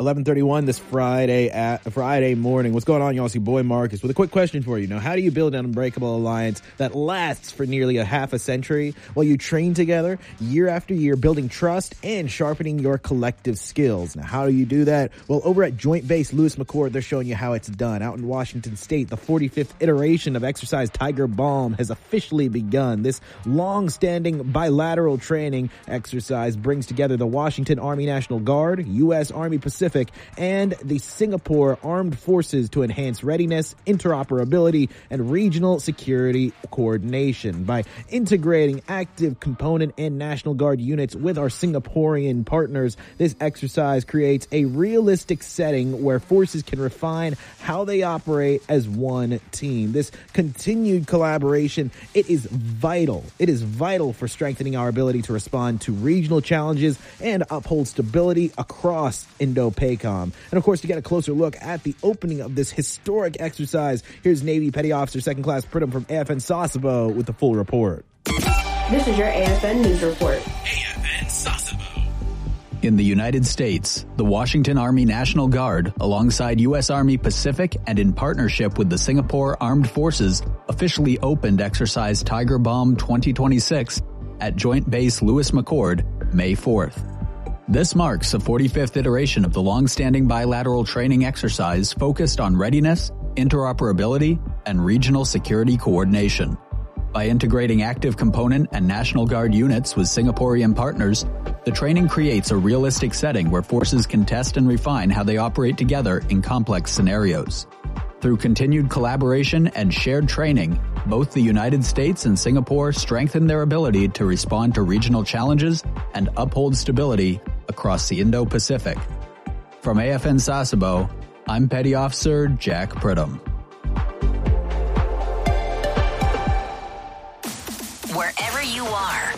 11:31 this Friday morning. What's going on, y'all? It's your boy Marcus with a quick question for you. Now, how do you build an unbreakable alliance that lasts for nearly a half a century while you train together year after year, building trust and sharpening your collective skills? Now, how do you do that? Well, over at Joint Base Lewis McChord, they're showing you how it's done. Out in Washington State, the 45th iteration of Exercise Tiger Balm has officially begun. This long-standing bilateral training exercise brings together the Washington Army National Guard, U.S. Army Pacific, and the Singapore Armed Forces to enhance readiness, interoperability, and regional security coordination. By integrating active component and National Guard units with our Singaporean partners, this exercise creates a realistic setting where forces can refine how they operate as one team. This continued collaboration, it is vital. It is vital for strengthening our ability to respond to regional challenges and uphold stability across Indo-PACOM. And of course, to get a closer look at the opening of this historic exercise, here's Navy Petty Officer 2nd Class Pridham from AFN Sasebo with the full report. This is your AFN News Report. AFN Sasebo. In the United States, the Washington Army National Guard, alongside U.S. Army Pacific and in partnership with the Singapore Armed Forces, officially opened Exercise Tiger Balm 2026 at Joint Base Lewis McChord, May 4th. This marks the 45th iteration of the long-standing bilateral training exercise focused on readiness, interoperability, and regional security coordination. By integrating active component and National Guard units with Singaporean partners, the training creates a realistic setting where forces can test and refine how they operate together in complex scenarios. Through continued collaboration and shared training, both the United States and Singapore strengthen their ability to respond to regional challenges and uphold stability across the Indo-Pacific. From AFN Sasebo, I'm Petty Officer Jack Pridham. Wherever you are,